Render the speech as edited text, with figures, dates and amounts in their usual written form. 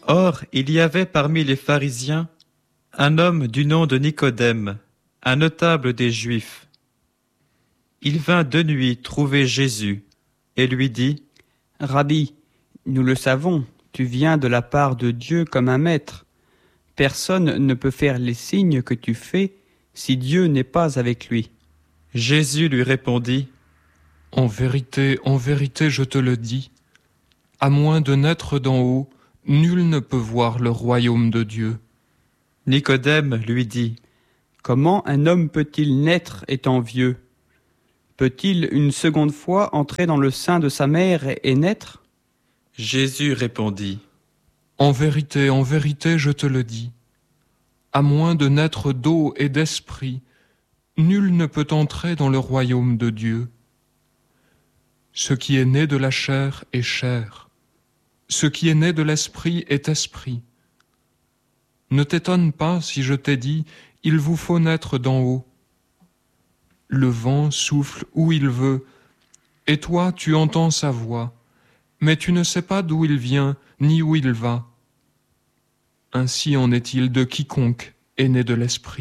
Or, il y avait parmi les pharisiens un homme du nom de Nicodème, un notable des Juifs. Il vint de nuit trouver Jésus et lui dit : Rabbi, nous le savons, tu viens de la part de Dieu comme un maître. Personne ne peut faire les signes que tu fais si Dieu n'est pas avec lui. Jésus lui répondit : en vérité, je te le dis, à moins de naître d'en haut, nul ne peut voir le royaume de Dieu. Nicodème lui dit : Comment un homme peut-il naître étant vieux ? Peut-il une seconde fois entrer dans le sein de sa mère et naître ? Jésus répondit : en vérité, je te le dis, à moins de naître d'eau et d'esprit, nul ne peut entrer dans le royaume de Dieu. Ce qui est né de la chair est chair, ce qui est né de l'esprit est esprit. Ne t'étonne pas si je t'ai dit, il vous faut naître d'en haut. Le vent souffle où il veut, et toi tu entends sa voix, mais tu ne sais pas d'où il vient ni où il va. Ainsi en est-il de quiconque est né de l'esprit.